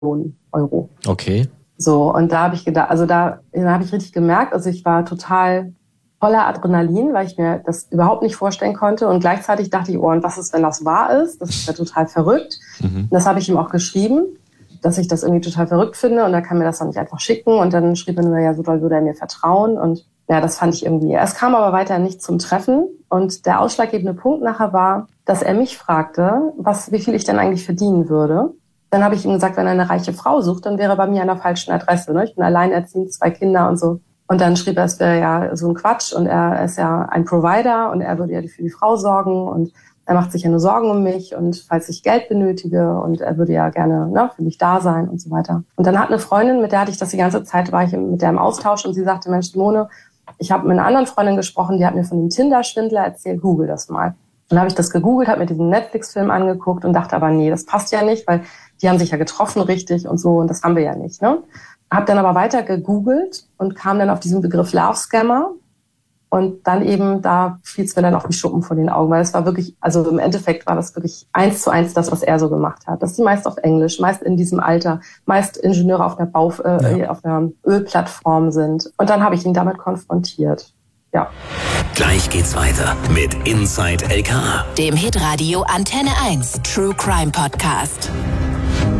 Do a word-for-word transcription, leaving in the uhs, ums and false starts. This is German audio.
Millionen Euro. Okay. So, und da habe ich gedacht, also da, da habe ich richtig gemerkt, also ich war total voller Adrenalin, weil ich mir das überhaupt nicht vorstellen konnte. Und gleichzeitig dachte ich, oh, und was ist, wenn das wahr ist? Das ist ja total verrückt. Mhm. Das habe ich ihm auch geschrieben, dass ich das irgendwie total verrückt finde. Und er kann mir das dann nicht einfach schicken. Und dann schrieb er nur, ja, so doll würde er mir vertrauen. Und ja, das fand ich irgendwie. Es kam aber weiter nicht zum Treffen. Und der ausschlaggebende Punkt nachher war, dass er mich fragte, was, wie viel ich denn eigentlich verdienen würde. Dann habe ich ihm gesagt, wenn er eine reiche Frau sucht, dann wäre er bei mir an der falschen Adresse. Ne? Ich bin alleinerziehend, zwei Kinder und so. Und dann schrieb er, es wäre ja so ein Quatsch und er ist ja ein Provider und er würde ja für die Frau sorgen und er macht sich ja nur Sorgen um mich und falls ich Geld benötige und er würde ja gerne ne, für mich da sein und so weiter. Und dann hat eine Freundin, mit der hatte ich das die ganze Zeit, war ich mit der im Austausch und sie sagte, Mensch, Simone, ich habe mit einer anderen Freundin gesprochen, die hat mir von dem Tinder-Schwindler erzählt, google das mal. Dann habe ich das gegoogelt, habe mir diesen Netflix-Film angeguckt und dachte aber, nee, das passt ja nicht, weil die haben sich ja getroffen richtig und so und das haben wir ja nicht, ne? Habe dann aber weiter gegoogelt und kam dann auf diesen Begriff Love Scammer und dann eben, da fiel es mir dann auch wie Schuppen von den Augen, weil es war wirklich, also im Endeffekt war das wirklich eins zu eins das, was er so gemacht hat. Das ist die meist auf Englisch, meist in diesem Alter, meist Ingenieure auf einer, Bau, äh, ja. auf einer Ölplattform sind. Und dann habe ich ihn damit konfrontiert. Ja. Gleich geht's weiter mit Inside L K A, dem Hitradio Antenne eins True Crime Podcast.